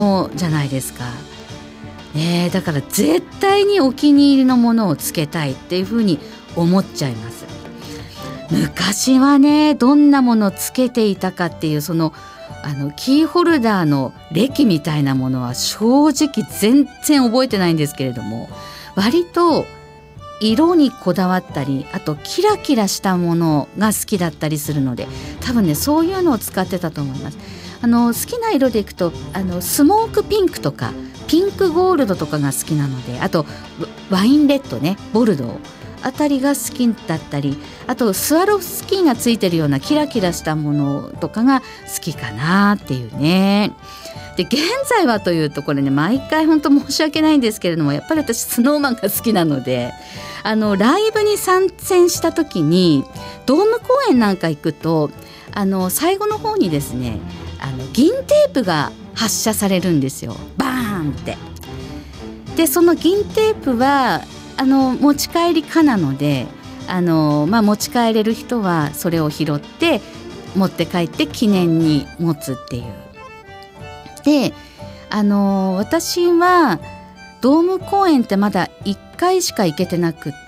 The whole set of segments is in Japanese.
じゃないですか。だから絶対にお気に入りのものをつけたいっていうふうに思っちゃいます。昔はね、どんなものをつけていたかっていうキーホルダーの歴みたいなものは正直全然覚えてないんですけれども、割と色にこだわったり、あとキラキラしたものが好きだったりするので、多分ねそういうのを使ってたと思います。好きな色でいくとスモークピンクとかピンクゴールドとかが好きなので、あとワインレッドね、ボルドーあたりが好きだったり、あとスワロフスキーがついてるようなキラキラしたものとかが好きかなっていうね。で現在はというと、これね毎回本当申し訳ないんですけれども、やっぱり私スノーマンが好きなので、ライブに参戦した時にドーム公演なんか行くと最後の方にですね銀テープが発射されるんですよ、バーンって。でその銀テープは持ち帰り可なので持ち帰れる人はそれを拾って持って帰って記念に持つっていう。で私はドーム公演ってまだ1回しか行けてなくって、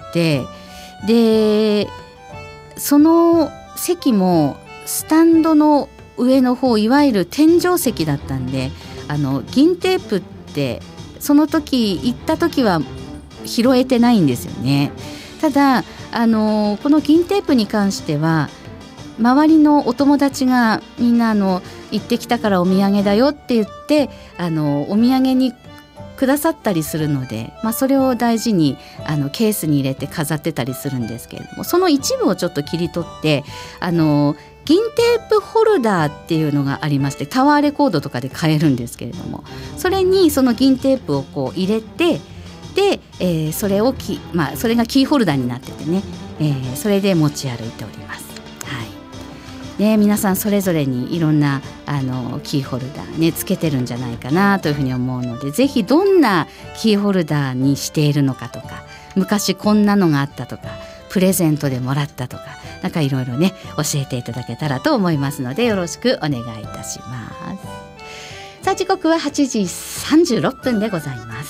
でその席もスタンドの上の方、いわゆる天井席だったんで、銀テープってその時行った時は拾えてないんですよね。ただこの銀テープに関しては周りのお友達がみんな行ってきたからお土産だよって言ってお土産にくださったりするので、それを大事にケースに入れて飾ってたりするんですけれども、その一部をちょっと切り取って銀テープホルダーっていうのがありまして、タワーレコードとかで買えるんですけれども、それにその銀テープをこう入れて、で、それがキーホルダーになっててね、それで持ち歩いております。皆さんそれぞれにいろんなキーホルダーねつけてるんじゃないかなというふうに思うので、ぜひどんなキーホルダーにしているのかとか、昔こんなのがあったとか、プレゼントでもらったとか、なんかいろいろね教えていただけたらと思いますので、よろしくお願いいたします。さあ時刻は8時36分でございます。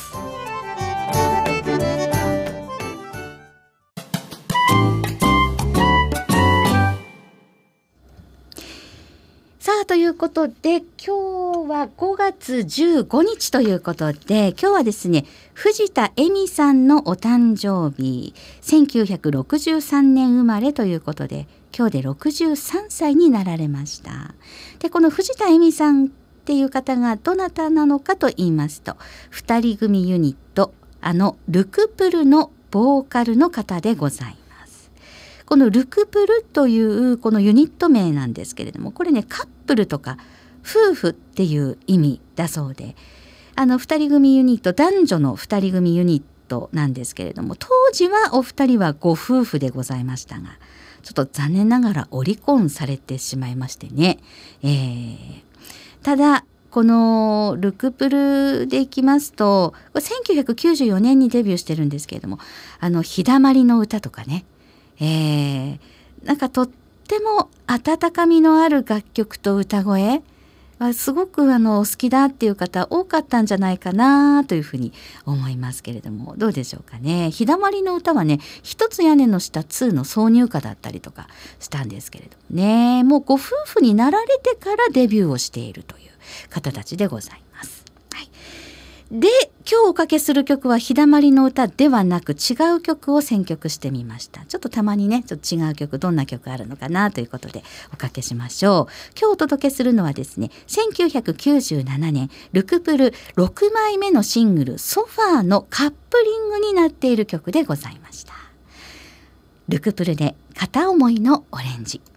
ということで、今日は5月15日ということで、今日はですね藤田恵美さんのお誕生日、1963年生まれということで、今日で63歳になられました。でこの藤田恵美さんっていう方がどなたなのかと言いますと、2人組ユニットルクプルのボーカルの方でございます。このルクプルというこのユニット名なんですけれども、これねカップルとか夫婦っていう意味だそうで、2人組ユニット、男女の2人組ユニットなんですけれども、当時はお二人はご夫婦でございましたが、ちょっと残念ながら離婚されてしまいましてね、ただこのルクプルでいきますと、これ1994年にデビューしてるんですけれども、日だまりの歌とかね、なんかとっても温かみのある楽曲と歌声はすごくお好きだっていう方多かったんじゃないかなというふうに思いますけれども、どうでしょうかね。日だまりの歌はね、一つ屋根の下2の挿入歌だったりとかしたんですけれどもね、もうご夫婦になられてからデビューをしているという方たちでございます。で今日おかけする曲は日だまりの歌ではなく違う曲を選曲してみました。ちょっとたまにねちょっと違う曲、どんな曲あるのかなということでおかけしましょう。今日お届けするのはですね、1997年ルクプル6枚目のシングルソファーのカップリングになっている曲でございました。ルクプルで片思いのオレンジ。